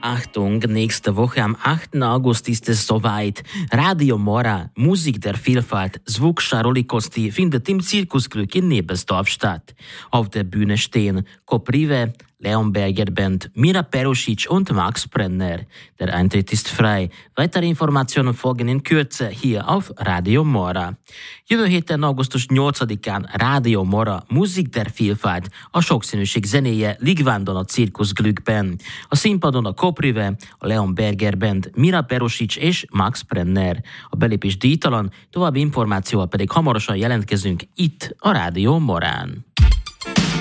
Achtung, nächste Woche am 8. August ist es soweit. Radio Mora, Musik der Vielfalt, Zvuk Scharolikosti findet im Zirkusglück in Nebelsdorf statt. Auf der Bühne stehen Koprive, Leon Berger Band, Mira Perusic und Max Brenner. Der Eintritt ist frei. Weitere Informationen folgen in Kürze hier auf Radio Mora. Jövő héten augusztus 8-án Radio Mora, Musik der Vielfalt, a sokszínűség zenéje Ligvándon a Cirkuszglückben. A színpadon a Koprive, a Leon Berger Band, Mira Perusic és Max Brenner. A belépés díjtalan, további információval pedig hamarosan jelentkezünk itt a Radio Morán.